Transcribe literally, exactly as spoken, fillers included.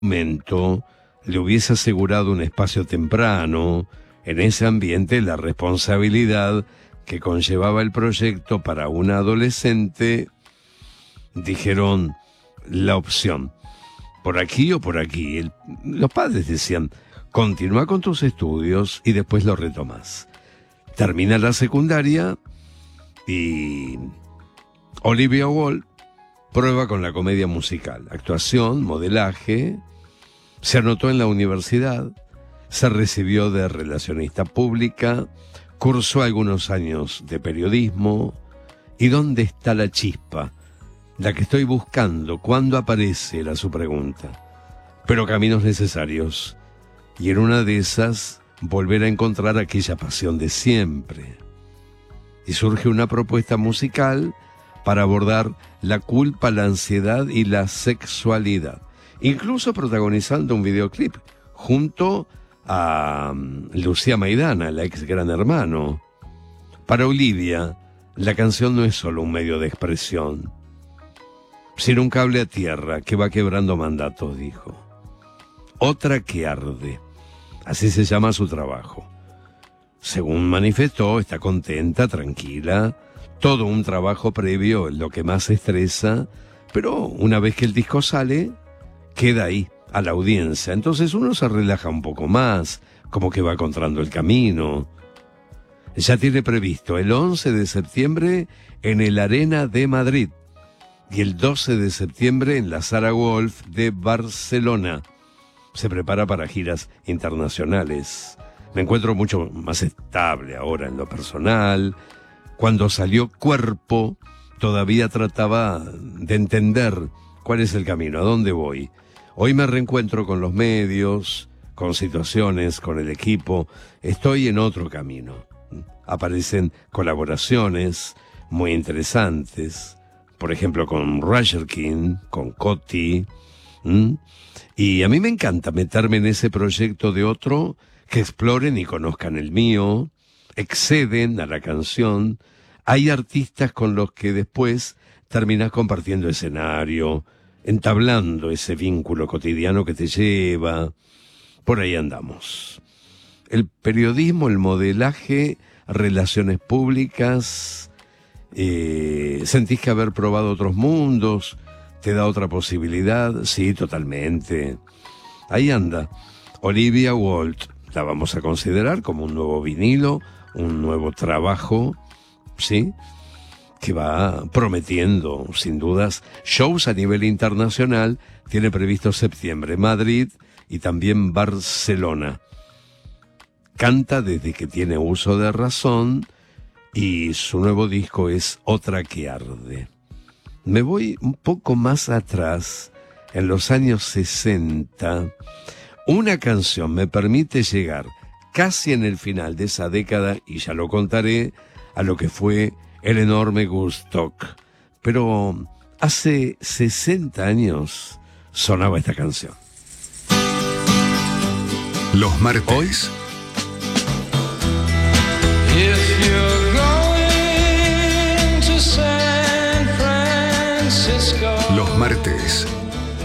momento le hubiese asegurado un espacio temprano en ese ambiente la responsabilidad que conllevaba el proyecto para una adolescente, dijeron la opción, por aquí o por aquí. El, los padres decían, continúa con tus estudios y después lo retomas. Termina la secundaria y Olivia Wilde prueba con la comedia musical, actuación, modelaje, se anotó en la universidad, se recibió de relacionista pública, cursó algunos años de periodismo. ¿Y dónde está la chispa? La que estoy buscando, ¿cuándo aparece? Era su pregunta. Pero caminos necesarios. Y en una de esas, volver a encontrar aquella pasión de siempre. Y surge una propuesta musical para abordar la culpa, la ansiedad y la sexualidad. Incluso protagonizando un videoclip junto a Lucía Maidana, la ex Gran Hermano. Para Olivia, la canción no es solo un medio de expresión, sino un cable a tierra que va quebrando mandatos, dijo. Otra que arde, así se llama su trabajo. Según manifestó, está contenta, tranquila, todo un trabajo previo es lo que más estresa, pero una vez que el disco sale, queda ahí, a la audiencia. Entonces uno se relaja un poco más, como que va encontrando el camino. Ya tiene previsto el once de septiembre en el Arena de Madrid y el doce de septiembre en la Sala Wolf de Barcelona. Se prepara para giras internacionales. Me encuentro mucho más estable ahora en lo personal. Cuando salió Cuerpo, todavía trataba de entender cuál es el camino, a dónde voy. Hoy me reencuentro con los medios, con situaciones, con el equipo. Estoy en otro camino. Aparecen colaboraciones muy interesantes. Por ejemplo, con Roger King, con Coti. ¿Mm? Y a mí me encanta meterme en ese proyecto de otro, que exploren y conozcan el mío, exceden a la canción. Hay artistas con los que después terminas compartiendo escenario, entablando ese vínculo cotidiano que te lleva. Por ahí andamos. El periodismo, el modelaje, relaciones públicas, eh, ¿sentís que haber probado otros mundos te da otra posibilidad? Sí, totalmente. Ahí anda. Olivia Wilde, la vamos a considerar como un nuevo vinilo, un nuevo trabajo, ¿sí?, que va prometiendo, sin dudas, shows a nivel internacional. Tiene previsto septiembre, Madrid y también Barcelona. Canta desde que tiene uso de razón y su nuevo disco es Otra que arde. Me voy un poco más atrás, en los años sesenta. Una canción me permite llegar casi en el final de esa década, y ya lo contaré, a lo que fue el enorme Woodstock. Pero hace sesenta años sonaba esta canción. Los martes. Hoy, If you're going to San Francisco, Los martes